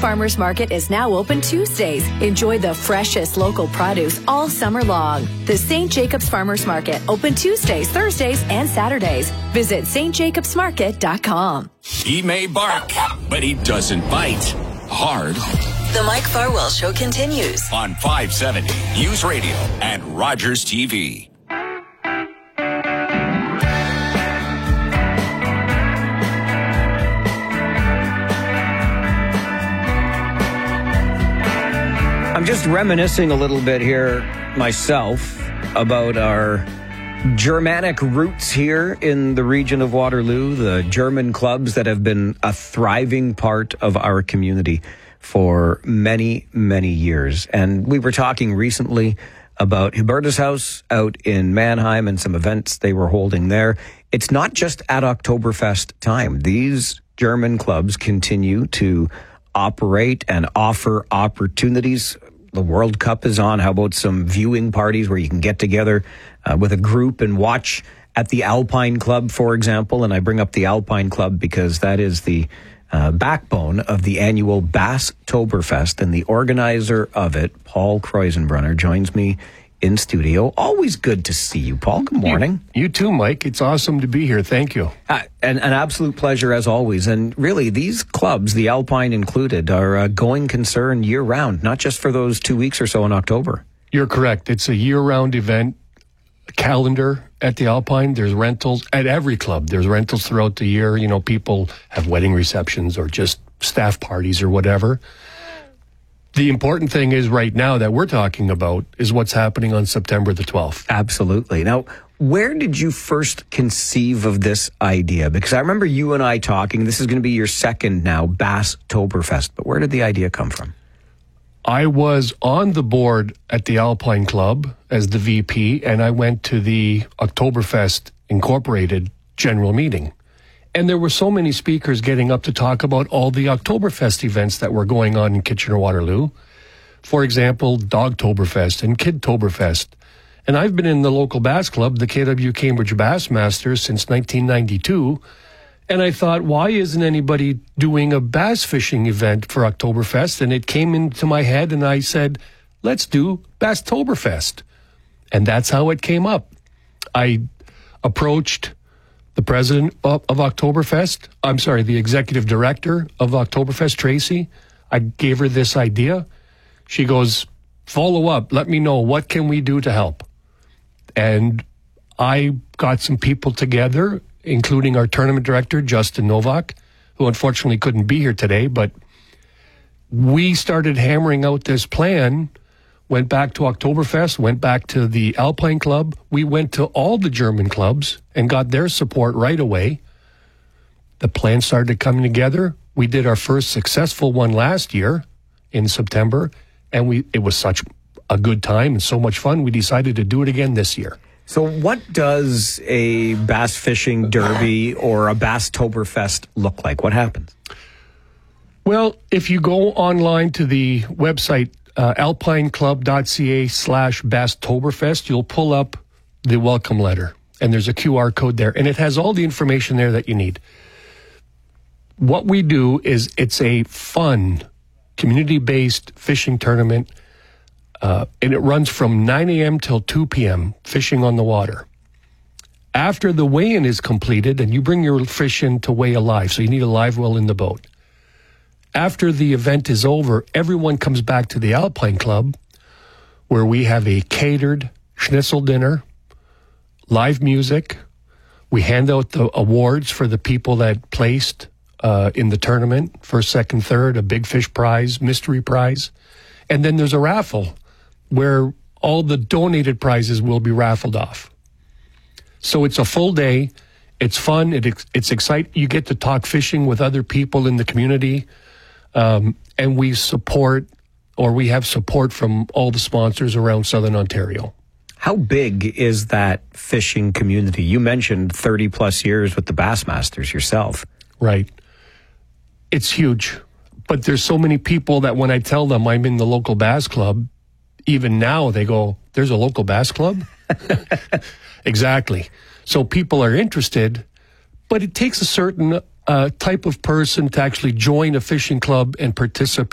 Farmers Market is now open Tuesdays. Enjoy the freshest local produce all summer long. The St. Jacobs Farmers Market, open Tuesdays, Thursdays, and Saturdays. Visit stjacobsmarket.com. He may bark, but he doesn't bite. Hard. The Mike Farwell Show continues On 570 News Radio and Rogers TV. I'm just reminiscing a little bit here myself about our Germanic roots here in the region of Waterloo, the German clubs that have been a thriving part of our community for many, many years. And we were talking recently about Hubertus House out in Mannheim and some events they were holding there. It's not just at Oktoberfest time. These German clubs continue to operate and offer opportunities. The World Cup is on. How about some viewing parties where you can get together with a group and watch at the Alpine Club, for example? And I bring up the Alpine Club because that is the backbone of the annual Basstoberfest, and the organizer of it, Paul Kreuzenbrunner, joins me in studio. Always good to see you, Paul. Good morning. You too, Mike. It's awesome to be here. Thank you. An absolute pleasure as always. And really, these clubs, the Alpine included, are a going concern year-round, not just for those 2 weeks or so in October. You're correct. It's a year-round event calendar at the Alpine. There's rentals at every club. There's rentals throughout the year. You know, people have wedding receptions or just staff parties or whatever. The important thing is right now that we're talking about is what's happening on September the 12th. Absolutely. Now, where did you first conceive of this idea? Because I remember you and I talking, this is going to be your second now, Basstoberfest, but where did the idea come from? I was on the board at the Alpine Club as the VP, and I went to the Oktoberfest Incorporated general meeting. And there were so many speakers getting up to talk about all the Oktoberfest events that were going on in Kitchener-Waterloo. For example, Dogtoberfest and Kidtoberfest. And I've been in the local bass club, the KW Cambridge Bassmasters, since 1992. And I thought, why isn't anybody doing a bass fishing event for Oktoberfest? And it came into my head, and I said, let's do Basstoberfest. And that's how it came up. I approached the president of Oktoberfest, the executive director of Oktoberfest, Tracy. I gave her this idea. She goes, follow up, let me know, what can we do to help? And I got some people together, including our tournament director, Justin Novak, who unfortunately couldn't be here today, but we started hammering out this plan, went back to Oktoberfest, went back to the Alpine Club. We went to all the German clubs and got their support right away. The plan started coming together. We did our first successful one last year in September, and it was such a good time and so much fun, we decided to do it again this year. So what does a bass fishing derby or a Basstoberfest look like? What happens? Well, if you go online to the website, alpineclub.ca/Basstoberfest, you'll pull up the welcome letter, and there's a QR code there, and it has all the information there that you need. What we do is it's a fun, community-based fishing tournament, and it runs from 9 a.m. till 2 p.m., fishing on the water. After the weigh-in is completed, and you bring your fish in to weigh a live, so you need a live well in the boat. After the event is over, everyone comes back to the Alpine Club, where we have a catered schnitzel dinner, live music. We hand out the awards for the people that placed in the tournament, first, second, third, a big fish prize, mystery prize. And then there's a raffle where all the donated prizes will be raffled off. So it's a full day. It's fun. It's exciting. You get to talk fishing with other people in the community. And we have support from all the sponsors around Southern Ontario. How big is that fishing community? You mentioned 30 plus years with the Bassmasters yourself. Right. It's huge. But there's so many people that when I tell them I'm in the local bass club, even now they go, there's a local bass club? Exactly. So people are interested, but it takes a certain type of person to actually join a fishing club and participate